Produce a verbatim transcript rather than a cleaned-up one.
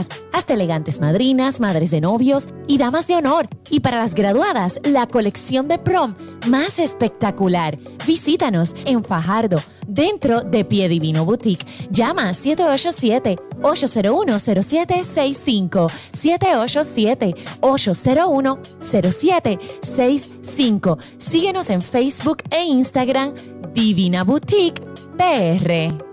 bodas, hasta elegantes madrinas, madres de novios y damas de honor. Y para las graduadas, la colección de prom más espectacular. Visítanos en Fajardo, dentro de Pie Divino Boutique. Llama a siete ocho siete, ocho cero uno, cero siete seis cinco, siete ocho siete, ocho cero uno, cero siete seis cinco. Síguenos en Facebook e Instagram, Divina Boutique P R.